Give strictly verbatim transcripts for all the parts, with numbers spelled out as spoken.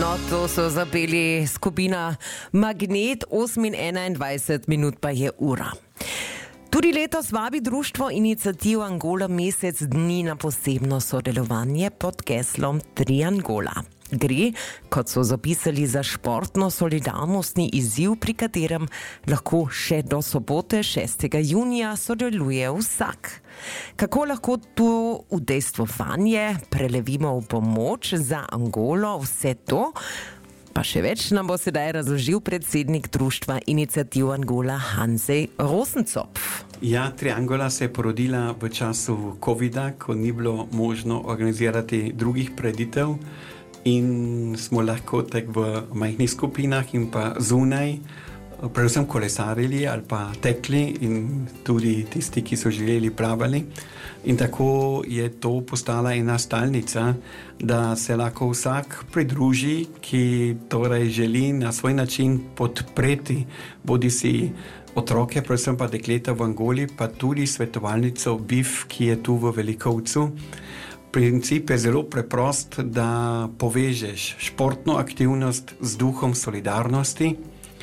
No, to so zapeli skupina Magnet, osem in enaindvajset minut pa je ura. Tudi letos vabi društvo Iniciativ Angola mesec dni na posebno sodelovanje pod geslom Tri Angola. Gre, kot so zapisali, za športno solidarnostni izziv, pri katerem lahko še do sobote šestega junija sodeluje vsak. Kako lahko to udejstvovanje prelevimo v pomoč za Angolo, vse to? Pa še več nam bo sedaj razložil predsednik društva Iniciativ Angola Hanzej Rosencopf. Ja, Tri Angola se je porodila v času covida, ko ni bilo možno organizirati drugih preditev in smo lahko tek v majhnih skupinah in pa zunaj predvsem kolesarili ali pa tekli in tudi tisti, ki so želeli, plavali. In tako je to postala ena stalnica, da se lahko vsak pridruži, ki torej želi na svoj način podpreti bodi si otroke, predvsem pa dekleta v Angoli, pa tudi svetovalnico B I F, ki je tu v Velikovcu. Princip je zelo preprost, da povežeš športno aktivnost z duhom solidarnosti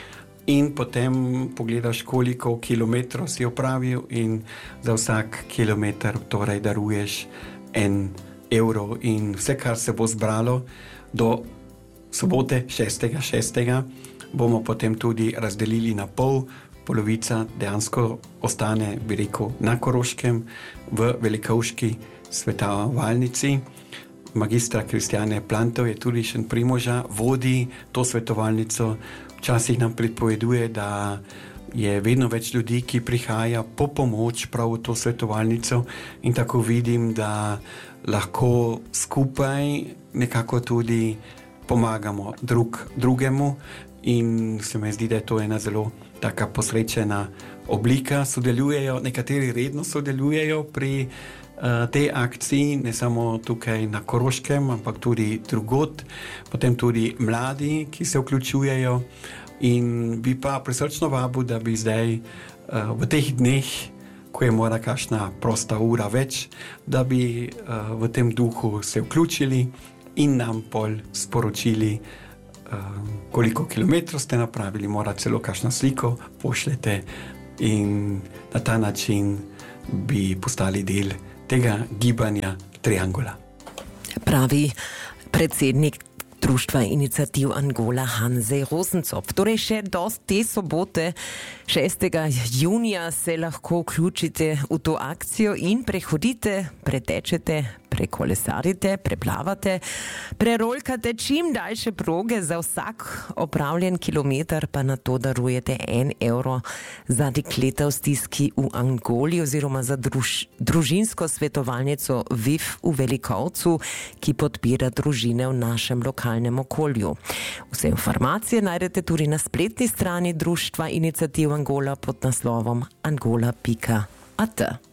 in potem pogledaš, koliko kilometrov si opravil in za vsak kilometer torej daruješ en evro. In vse, kar se bo zbralo do sobote šestega šestega, bomo potem tudi razdelili na pol. Polovica dejansko ostane, bi rekel, na Koroškem v Velikovški svetovalnici. Magistra Kristjane Plantov je tudi še Primoža, vodi to svetovalnico. Včasih nam pripoveduje, da je vedno več ljudi, ki prihaja po pomoč prav v to svetovalnico, in tako vidim, da lahko skupaj nekako tudi pomagamo drug drugemu in se mi zdi, da je to ena zelo taka posrečena oblika. Sodelujejo, nekateri redno sodelujejo pri uh, tej akciji, ne samo tukaj na Koroškem, ampak tudi drugod, potem tudi mladi, ki se vključujejo, in bi pa prisrčno vabil, da bi zdaj uh, v teh dneh, ko je mora kakšna prosta ura več, da bi uh, v tem duhu se vključili in nam pol sporočili, koliko kilometrov ste napravili, mora celo kakšno sliko pošljete in na ta način bi postali del tega gibanja Tri Angola. Pravi predsednik društva Iniciativ Angola Hanzej Rosencopf. Torej še do te sobote šestega junija se lahko vključite v to akcijo in prehodite, pretečete, prekolesarite, preplavate, prerolkate čim daljše proge, za vsak opravljen kilometer pa na to darujete en evro za dekleta v stiski v Angoli oziroma za druž, družinsko svetovalnico V I F v Velikovcu, ki podpira družine v našem lokalnem okolju. Vse informacije najdete tudi na spletni strani društva Iniciativ Angola pod naslovom angola pika at.